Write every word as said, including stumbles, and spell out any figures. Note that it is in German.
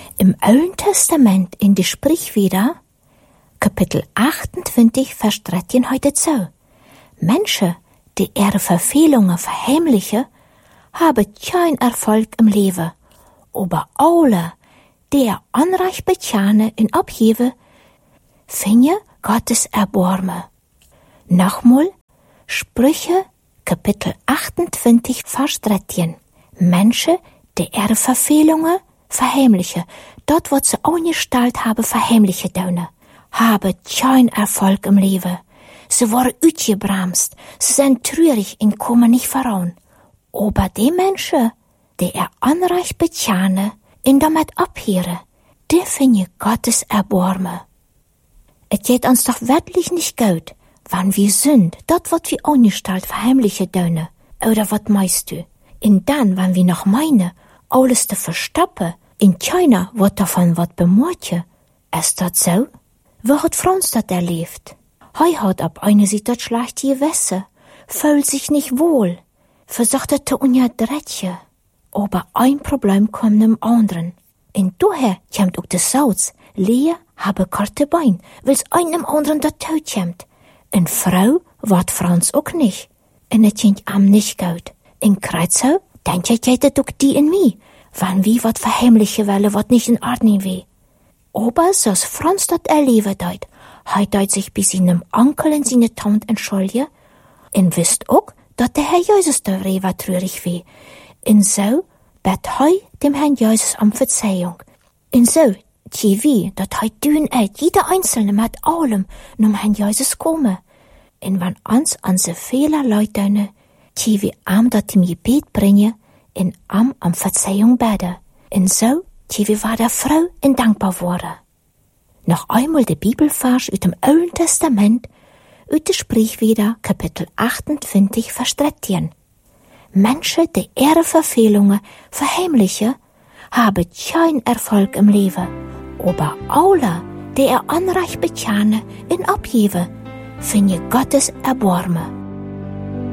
Im Alten Testament in die Sprichwörter, Kapitel achtentwintig, Vers dreizehn heute so. Menschen, die ihre Verfehlungen verheimlichen, haben keinen Erfolg im Leben. Aber alle, die ihr Unrecht bekennen und abheben, finden Gottes Erbarmen. Nochmal, Sprüche, Kapitel achtentwinzig, Vers dreizehn. Menschen, die ihre Verfehlungen verheimlichen, dort, wo sie angestellt haben, verheimlichen dürfen, haben keinen Erfolg im Leben. Sie waren ausgebremst, sie sind traurig und kommen nicht voran. Aber die Menschen, die ihr Unrecht bekennen und damit abhören, die finden Gottes Erbarmen. Es geht uns doch wirklich nicht gut, wenn wir sind, dort wird wir angestellt verheimlichen dürfen. Oder was meinst du? Und dann, wenn wir noch meinen, alles zu verstoppen, und keiner wird davon was bemerken. Ist das so? Wo hat Franz das erlebt? Er hat ab einer Seite schlecht gewissen, fühlt sich nicht wohl, versucht er zu unterdrücken. Aber ein Problem kommt dem anderen. Und daher kommt auch das Salz. Lea habe kurze Beine, weil's einem anderen der Tod kommt. Eine Frau wird Franz auch nicht. Und es ging ihm nicht gut. In Kreuzau, denkt ihr, geht es auch die in mir, wenn wir was verheimlichen wollen, was nicht in Ordnung wäre. Aber so's Franz das erleben deit, er deit sich bei seinem Onkel und seine Tante entschuldigen und wisst auch, dass der Herr Jesus darüber traurig war. Und so bet er dem Herrn Jesus um Verzeihung. Und so, die wie, dass er tun et, jeder Einzelne mit allem, zum Herrn Jesus kommen. Und wenn uns unsere Fehler leuten, die wir am dat im Gebet bringen, und am um Verzeihung beten. Und so, die wir war der Frau und dankbar worden. Noch einmal der Bibelvers aus dem Alten Testament, aus der Sprichwörter, Kapitel achtundvierzig, Vers dreizehn. Menschen, die ihre Verfehlungen verheimlichen, haben keinen Erfolg im Leben. Aber alle, die ihr Unrecht bekennen und abgeben, finden Gottes Erbarmen.